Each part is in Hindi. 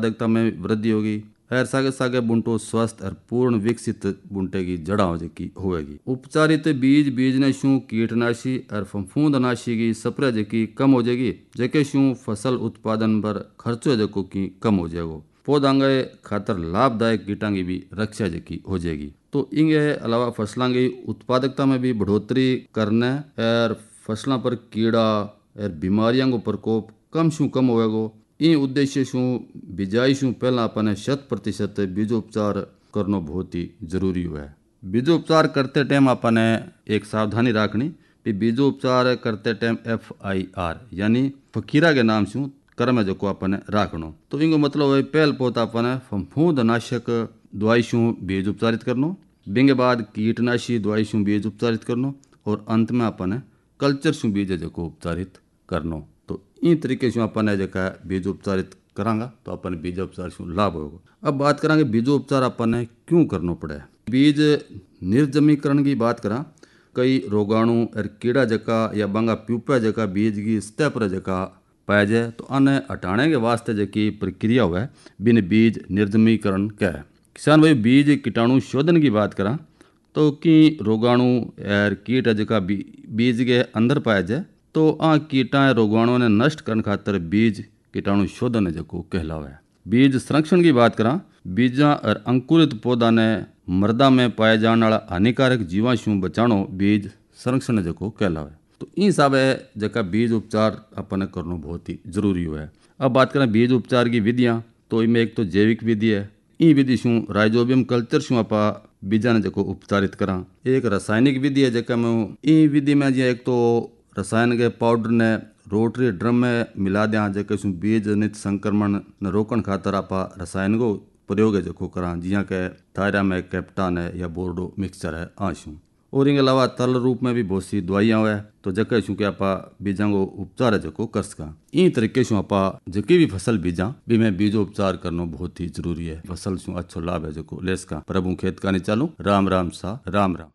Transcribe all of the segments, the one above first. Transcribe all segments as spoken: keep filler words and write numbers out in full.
उत्पादकता में वृद्धि होगी। और सागे सागे बुंटो स्वस्थ और पूर्ण विकसित बुंटे की जड़ा हो जकी होएगी। उपचारित बीज बीजने शू कीटनाशी और फफूंदनाशी की स्प्रे जकी कम हो जाएगी, जके शू फसल उत्पादन पर खर्चो जको की कम हो जाएगो। पौधांगे खातर लाभदायक कीटां की भी रक्षा जकी हो जाएगी। तो इनके अलावा फसलों की उत्पादकता में भी बढ़ोतरी करने और फसलों पर कीड़ा और बीमारियों को प्रकोप कम शू कम होएगो। इन उद्देश्य शू बिजाई शू पहला अपने शत प्रतिशत बीजोपचार करना बहुत ही जरूरी है। बीजोपचार करते टाइम अपने एक सावधानी रखनी कि बीजोपचार करते टाइम एफ आई आर यानी फकीरा के नाम शू कर्म जो को अपने राखनो। तो इनको मतलब है पहल पोता अपने फफूंदनाशक दवाई शू बीज उपचारित करनो, बिंगे बाद कीटनाशी दवाई शू बीज उपचारित करनो और अंत में अपने कल्चर शू बीज जो को उपचारित करनो। तो इन तरीके से अपन जगह बीज उपचारित करांगा तो अपन बीज उपचार से लाभ होगा। अब बात करांगे बीजोपचार अपन क्यों करना पड़े। बीज निर्जमीकरण की बात करा, कई रोगाणु और कीड़ा जका या बंगा प्यूपा जका बीज की सतह पर जका पाया जाए तो अने हटाने के वास्ते जकी प्रक्रिया हुआ बिन बीज निर्जमीकरण कह। किसान भाई बीज कीटाणु शोधन की बात करा तो कि रोगाणु और कीट जका बीज के अंदर पाया जाए तो आ कीटा रोगाणुओं ने नष्ट करने खातर बीज कीटाणु शोधन जो कहलावे। बीज संरक्षण की बात करा, बीजा और अंकुरित पौधा ने मृदा में पाए जाने वाला हानिकारक जीवाणु बचानो बीज संरक्षण जो कहलावे। तो इन हिसाब है जका बीज उपचार अपन करना बहुत ही जरूरी है। अब बात करें बीज उपचार की विधियाँ, तो इनमें एक तो जैविक विधि है। ई विधि शू राइजोबियम कल्चर शू आप बीजा ने जो उपचारित करा। एक रासायनिक विधि है जका में ई विधि में जी एक तो रसायन के पाउडर ने रोटरी ड्रम में मिला दिया जैसे सु बीज जनित संक्रमण न रोकण खातर आप रसायन को प्रयोग है जो करा, जिया के थायरा में कैप्टान है या बोर्डो मिक्सचर है आशू। और इनके अलावा तरल रूप में भी बहुत सी दवाइयाँ है तो जके शू के आप बीजा को उपचार है जो कर सका। इन तरीके से आप जकी भी फसल बीजा भी में बीजो उपचार करना बहुत ही जरूरी है। फसल शू अच्छो लाभ है जो ले सका। प्रभु खेत का नहीं चालू। राम राम सा राम राम।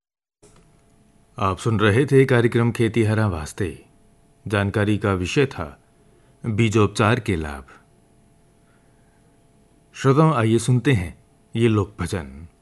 आप सुन रहे थे कार्यक्रम खेती हरा वास्ते। जानकारी का विषय था बीजोपचार के लाभ। श्रोताओं आइए सुनते हैं ये लोक भजन।